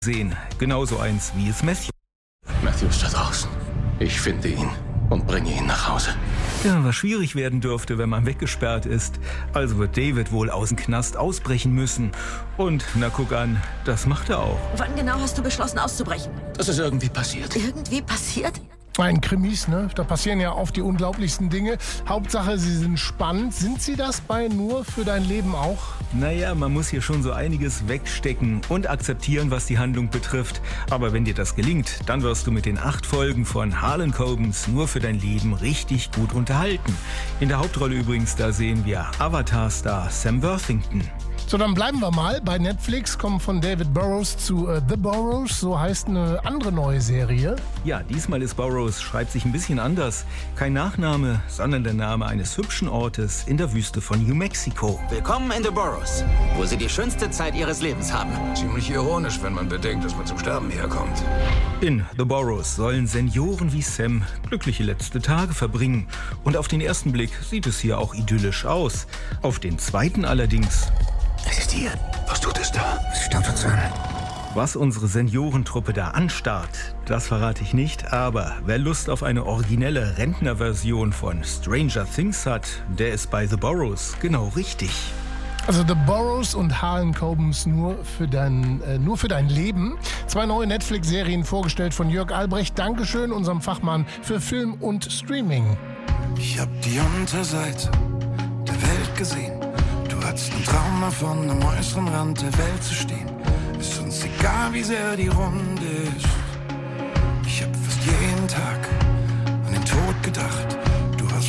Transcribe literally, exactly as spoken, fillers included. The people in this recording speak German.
sehen. Genauso eins, wie es Matthew. Matthew ist da draußen. Ich finde ihn und bringe ihn nach Hause. Ja, was schwierig werden dürfte, wenn man weggesperrt ist. Also wird David wohl aus dem Knast ausbrechen müssen. Und, na guck an, das macht er auch. Wann genau hast du beschlossen auszubrechen? Das ist irgendwie passiert. Irgendwie passiert? Ein Krimis, ne? Da passieren ja oft die unglaublichsten Dinge. Hauptsache, sie sind spannend. Sind sie das bei Nur für dein Leben auch? Naja, man muss hier schon so einiges wegstecken und akzeptieren, was die Handlung betrifft. Aber wenn dir das gelingt, dann wirst du mit den acht Folgen von Harlan Cobens Nur für dein Leben richtig gut unterhalten. In der Hauptrolle übrigens, da sehen wir Avatar-Star Sam Worthington. So, dann bleiben wir mal. Bei Netflix kommen von David Burrows zu uh, The Burrows. So heißt eine andere neue Serie. Ja, diesmal ist Burrows, schreibt sich ein bisschen anders. Kein Nachname, sondern der Name eines hübschen Ortes in der Wüste von New Mexico. Willkommen in The Burrows, wo Sie die schönste Zeit Ihres Lebens haben. Ziemlich ironisch, wenn man bedenkt, dass man zum Sterben herkommt. In The Burrows sollen Senioren wie Sam glückliche letzte Tage verbringen. Und auf den ersten Blick sieht es hier auch idyllisch aus. Auf den zweiten allerdings... Es ist hier. Was tut es da? Es starrt uns an. Was unsere Seniorentruppe da anstarrt, das verrate ich nicht, aber wer Lust auf eine originelle Rentnerversion von Stranger Things hat, der ist bei The Burrows genau richtig. Also The Burrows und Harlan Cobens nur für dein, äh, nur für dein Leben. Zwei neue Netflix-Serien vorgestellt von Jörg Albrecht. Dankeschön, unserem Fachmann für Film und Streaming. Ich hab die Unterseite der Welt gesehen. Du hattest einen Traum davon, am äußeren Rand der Welt zu stehen. Ist uns egal, wie sehr die Runde ist. Ich hab fast jeden Tag an den Tod gedacht.